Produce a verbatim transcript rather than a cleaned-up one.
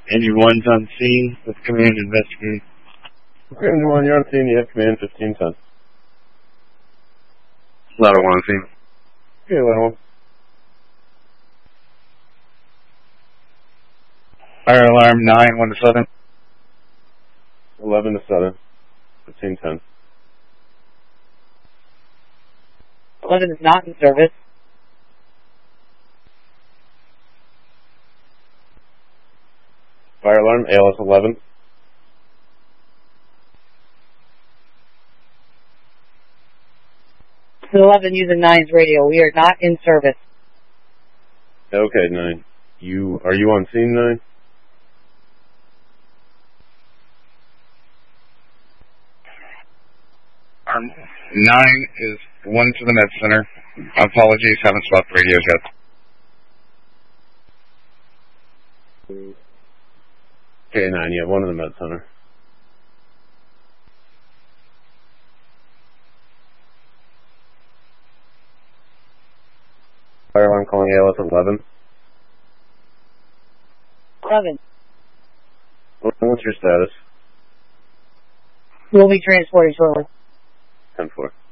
Engine one's on scene with command investigating. Engine one, you're on scene, you have command fifteen ten. Ladder one on scene. Okay, ladder one. Fire alarm nine, one to seven. eleven to seven. fifteen ten. eleven is not in service. Fire alarm, A L S eleven. eleven using nine's radio. We are not in service. Okay, nine. You, are you on scene, nine? Arm nine is one to the med center. Apologies, haven't swapped radios yet. Okay, nine, you have one in the med center. Fire alarm calling A L S eleven. eleven. What's your status? We'll be transported shortly. ten four.